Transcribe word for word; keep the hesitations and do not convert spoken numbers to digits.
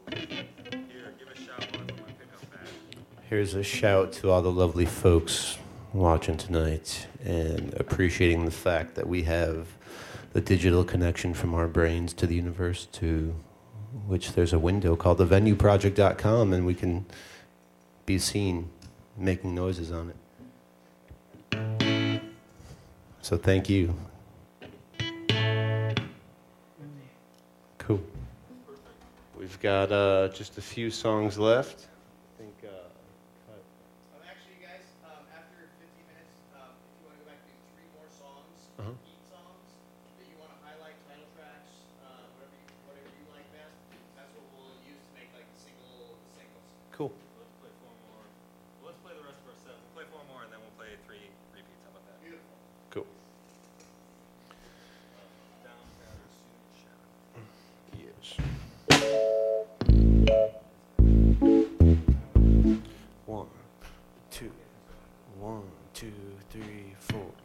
Here's a shout to all the lovely folks watching tonight and appreciating the fact that we have the digital connection from our brains to the universe, to which there's a window called the venue project dot com, and we can be seen making noises on it. So thank you. Cool. We've got uh, just a few songs left. I think. Uh, Um, actually, you guys, um, after fifteen minutes, um, if you want to go back and do three more songs, Uh-huh. beat songs that you want to highlight, title tracks, uh, whatever you, whatever you like best, that's what we'll use to make like the single, the singles. cool. Let's play four more. Well, let's play the rest of our set. We'll play four more, and then we'll play three repeats. How about that? Beautiful. Cool. Down, batter, soon, shout. Yes. One, two, one, two, three, four.